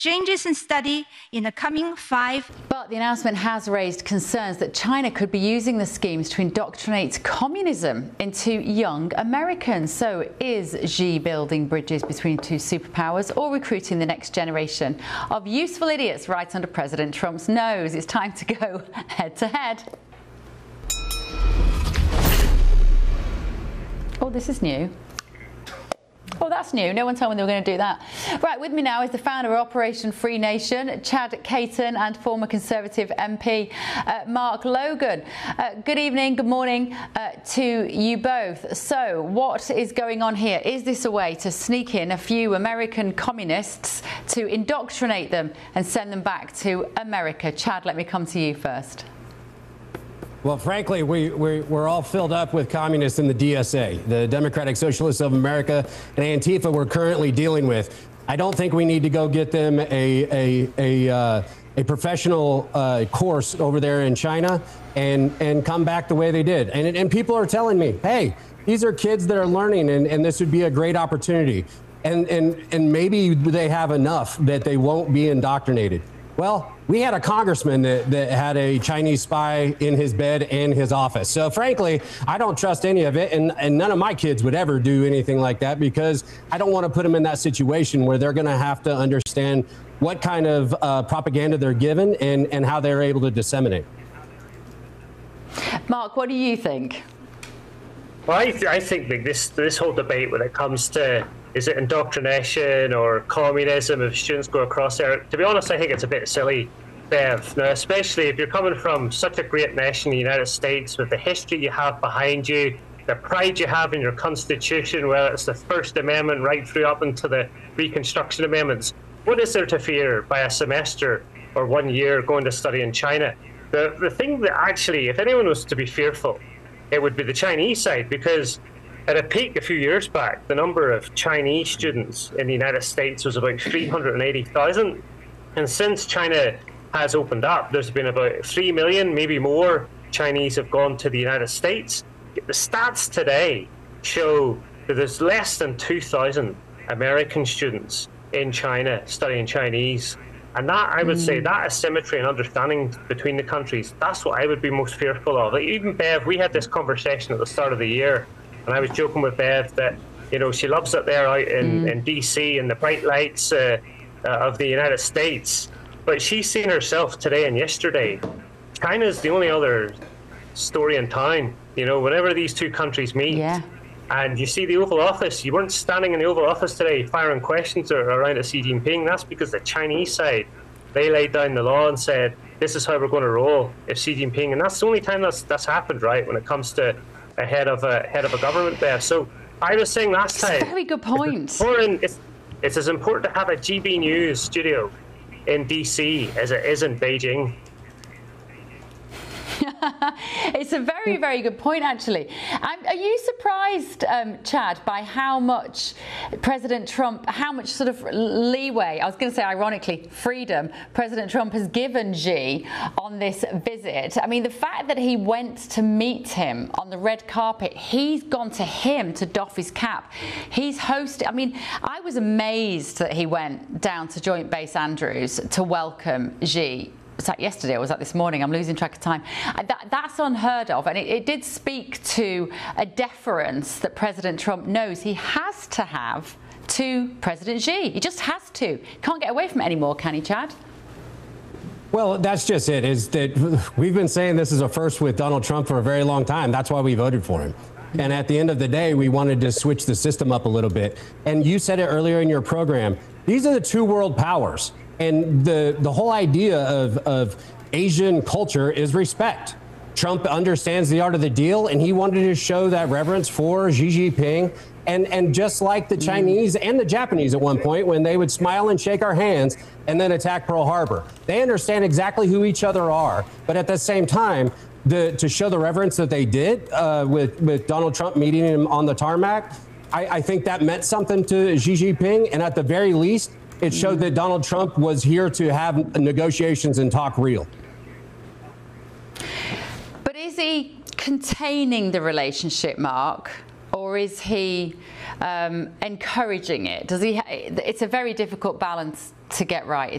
changes in study in the coming 5. But the announcement has raised concerns that China could be using the schemes to indoctrinate communism into young Americans. So is Xi building bridges between two superpowers or recruiting the next generation of useful idiots right under President Trump's nose? It's time to go head to head. Oh, this is new. Oh, that's new. No one told me they were going to do that. Right, with me now is the founder of Operation Free Nation, Chad Caton, and former Conservative MP Mark Logan. Good evening, good morning to you both. So, what is going on here? Is this a way to sneak in a few American communists to indoctrinate them and send them back to America? Chad, let me come to you first. Well, frankly, we're all filled up with communists in the DSA, the Democratic Socialists of America, and Antifa we're currently dealing with. I don't think we need to go get them a professional course over there in China and come back the way they did. And people are telling me, hey, these are kids that are learning, and this would be a great opportunity. And maybe they have enough that they won't be indoctrinated. Well, we had a congressman that had a Chinese spy in his bed and his office. So, frankly, I don't trust any of it. And none of my kids would ever do anything like that because I don't want to put them in that situation where they're going to have to understand what kind of propaganda they're given and how they're able to disseminate. Mark, what do you think? Well, I think that this whole debate when it comes to is it indoctrination or communism if students go across there? To be honest, I think it's a bit silly, Bev. Now, especially if you're coming from such a great nation, the United States, with the history you have behind you, the pride you have in your Constitution, whether it's the First Amendment right through up into the Reconstruction Amendments. What is there to fear by a semester or 1 year going to study in China? The thing that actually, if anyone was to be fearful, it would be the Chinese side, because at a peak a few years back, the number of Chinese students in the United States was about 380,000. And since China has opened up, there's been about 3 million, maybe more, Chinese have gone to the United States. The stats today show that there's less than 2,000 American students in China studying Chinese. And that, I would say, that asymmetry and understanding between the countries, that's what I would be most fearful of. Like, even Bev, we had this conversation at the start of the year, and I was joking with Bev that, you know, she loves it there out in DC and the bright lights of the United States. But she's seen herself today and yesterday. China's the only other story in town. You know, whenever these two countries meet, and you see the Oval Office, you weren't standing in the Oval Office today firing questions around at Xi Jinping. That's because the Chinese side, they laid down the law and said, this is how we're going to roll if Xi Jinping. And that's the only time that's happened, right, when it comes to a head of a government there. So I was saying last time, very good point. It's as important to have a GB News studio in DC as it is in Beijing. It's a very, very good point, actually. Are you surprised, Chad, by how much President Trump, how much sort of leeway, I was going to say ironically, freedom, President Trump has given Xi on this visit? I mean, the fact that he went to meet him on the red carpet, he's gone to him to doff his cap. He's hosted, I mean, I was amazed that he went down to Joint Base Andrews to welcome Xi. Was that yesterday or was that this morning? I'm losing track of time. That's unheard of, and it did speak to a deference that President Trump knows he has to have to President Xi. He just has to. Can't get away from it anymore, can he, Chad? Well, that's just it, is that we've been saying this is a first with Donald Trump for a very long time. That's why we voted for him. And at the end of the day, we wanted to switch the system up a little bit. And you said it earlier in your program, these are the two world powers. And the whole idea of Asian culture is respect. Trump understands the art of the deal, and he wanted to show that reverence for Xi Jinping. And just like the Chinese and the Japanese at one point, when they would smile and shake our hands and then attack Pearl Harbor, they understand exactly who each other are. But at the same time, to show the reverence that they did with Donald Trump meeting him on the tarmac, I think that meant something to Xi Jinping. And at the very least, it showed that Donald Trump was here to have negotiations and talk real. But is he containing the relationship, Mark, or is he encouraging it? Does he? It's a very difficult balance to get right,